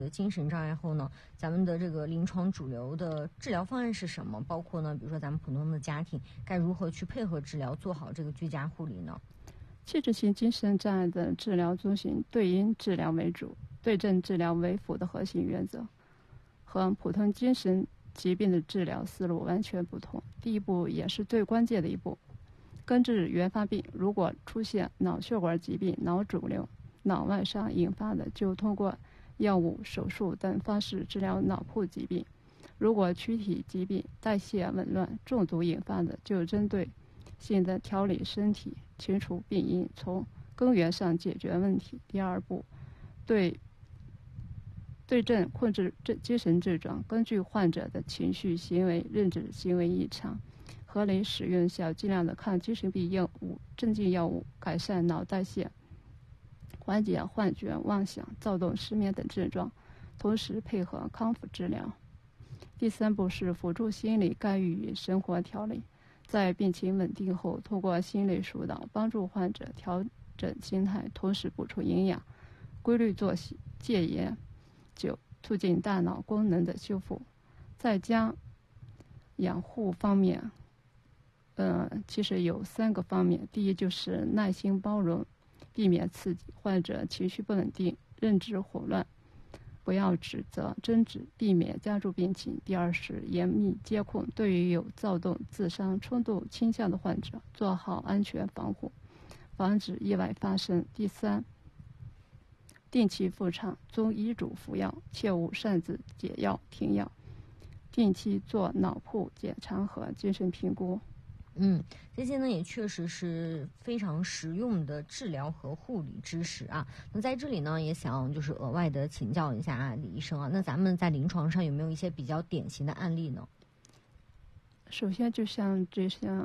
精神障碍后呢，咱们的这个临床主流的治疗方案是什么？包括呢，比如说咱们普通的家庭该如何去配合治疗，做好这个居家护理呢？ 器质性精神障碍的治疗中心对因治疗为主，对症治疗为辅的核心原则，和普通精神疾病的治疗思路完全不同。第一步也是最关键的一步，根治原发病。如果出现脑血管疾病、脑肿瘤、脑外伤引发的，就通过药物、手术等方式治疗脑部疾病；如果躯体疾病、代谢紊乱、中毒引发的，就针对性的调理身体，清除病因，从根源上解决问题。第二步，对症控制精神症状，根据患者的情绪、行为、认知行为异常，合理使用小剂量的抗精神病药物、镇静药物，改善脑代谢，缓解幻觉、妄想、躁动、失眠等症状，同时配合康复治疗。第三步是辅助心理干预与生活调理，在病情稳定后，通过心理疏导帮助患者调整心态，同时补充营养，规律作息，戒烟酒，促进大脑功能的修复。在家养护方面，其实有3个方面。第一就是耐心包容，避免刺激，患者情绪不稳定、认知混乱，不要指责、争执，避免加重病情。第二是严密监控，对于有躁动、自伤、冲动倾向的患者，做好安全防护，防止意外发生。第三，定期复查，遵医嘱服药，切勿擅自解药停药，定期做脑部检查和精神评估。 这些呢也确实是非常实用的治疗和护理知识啊。那在这里呢，也想就是额外的请教一下李医生啊，那咱们在临床上有没有一些比较典型的案例呢？ 首先就像这些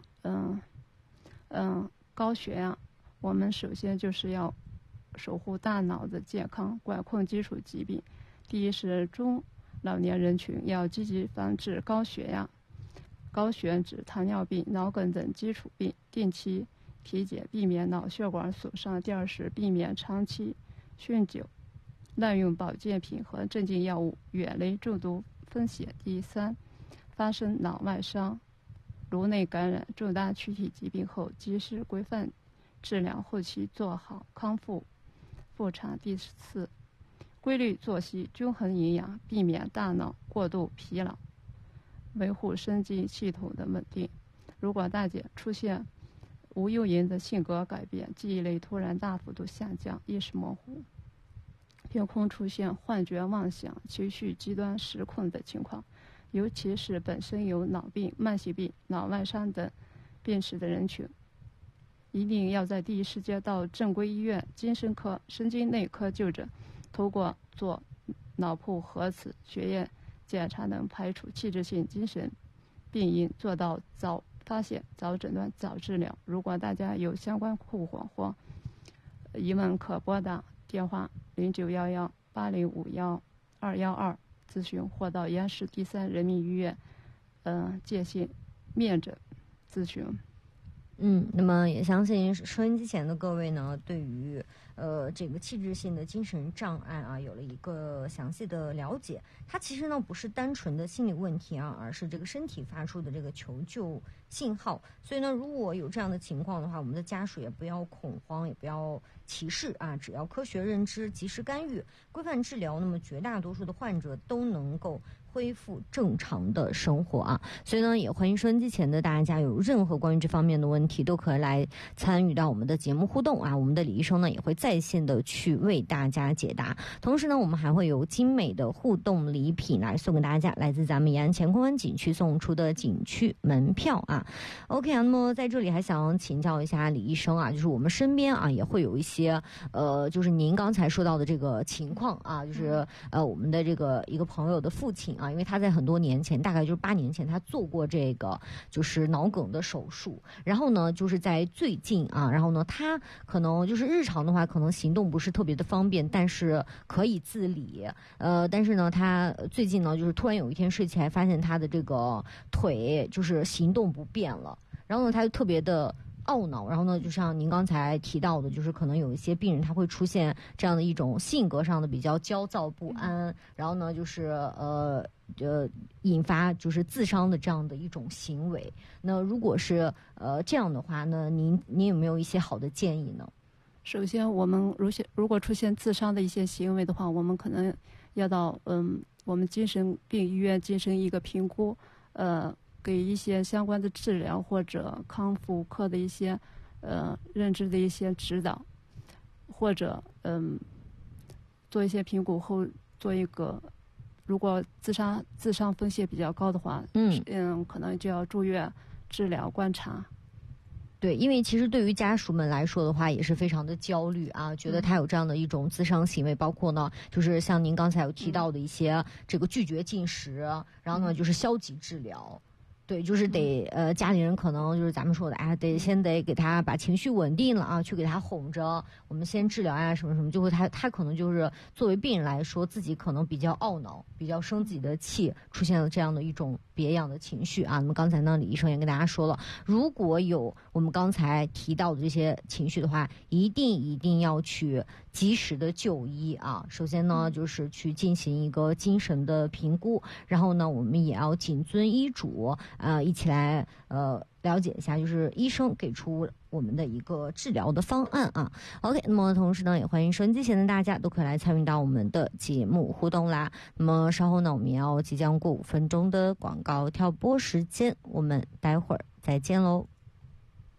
高血压，我们首先就是要守护大脑的健康，管控基础疾病。第一是中老年人群要积极防治高血压、高血脂、糖尿病、脑梗等基础病，定期体检，避免脑血管损伤。第二是避免长期酗酒、滥用保健品和镇静药物，远离中毒风险。第三，发生脑外伤、颅内感染、重大躯体疾病后，及时规范治疗，后期做好康复复查。第四，规律作息，均衡营养，避免大脑过度疲劳，维护神经系统的稳定。如果大姐出现无诱因的性格改变，记忆力突然大幅度下降，意识模糊，凭空出现幻觉、妄想、情绪极端失控的情况，尤其是本身有脑病、慢性病、脑外伤等病史的人群，一定要在第一时间到正规医院精神科、神经内科就诊，通过做脑部核磁、血液检查能排除器质性精神病因，做到早发现、早诊断、早治疗。如果大家有相关困惑或疑问，可拨打电话0911-8051-212咨询，或到延安市第3人民医院界限面诊咨询。 那么也相信收音机前的各位呢，对于这个器质性的精神障碍啊，有了一个详细的了解。它其实呢不是单纯的心理问题啊，而是这个身体发出的这个求救信号。所以呢，如果有这样的情况的话，我们的家属也不要恐慌，也不要歧视啊，只要科学认知，及时干预，规范治疗，那么绝大多数的患者都能够恢复正常的生活啊。所以呢，也欢迎收音机前的大家有任何关于这方面的问题，都可以来参与到我们的节目互动啊。我们的李医生呢也会在线的去为大家解答。同时呢，我们还会有精美的互动礼品来送给大家，来自咱们延安乾坤湾景区送出的景区门票啊。OK 啊，那么在这里还想请教一下李医生啊，就是我们身边啊也会有一些就是您刚才说到的这个情况啊，就是我们的这个一个朋友的父亲啊，因为他在很多年前，大概就是8年前，他做过这个就是脑梗的手术，然后呢就是在最近啊，然后呢他可能就是日常的话可能行动不是特别的方便，但是可以自理，但是呢他最近呢就是突然有一天睡起来发现他的这个腿就是行动不便了，然后呢他就特别的懊恼，然后呢，就像您刚才提到的，就是可能有一些病人他会出现这样的一种性格上的比较焦躁不安，然后呢，就是引发就是自伤的这样的一种行为。那如果是这样的话呢，您有没有一些好的建议呢？ 首先，我们如果出现自伤的一些行为的话，我们可能要到我们精神病医院进行一个评估，给一些相关的治疗或者康复课的一些认知的一些指导，或者做一些评估后做一个，如果自伤风险比较高的话，可能就要住院治疗观察。 对，因为其实对于家属们来说的话，也是非常的焦虑啊，觉得他有这样的一种自伤行为，包括呢，就是像您刚才有提到的一些这个拒绝进食，然后呢，就是消极治疗。对，就是得家里人可能就是咱们说的，先得给他把情绪稳定了啊，去给他哄着，我们先治疗呀，什么什么，就会他可能就是作为病人来说，自己可能比较懊恼，比较生自己的气，出现了这样的一种别样的情绪啊。那么刚才呢，李医生也跟大家说了，如果有我们刚才提到的这些情绪的话，一定要去及时的就医啊。首先呢，就是去进行一个精神的评估，然后呢，我们也要谨遵医嘱。一起来了解一下，就是医生给出我们的一个治疗的方案啊。OK， 那么同时呢，也欢迎收音机前的大家都可以来参与到我们的节目互动啦。那么稍后呢，我们要即将过5分钟的广告跳播时间，我们待会儿再见喽。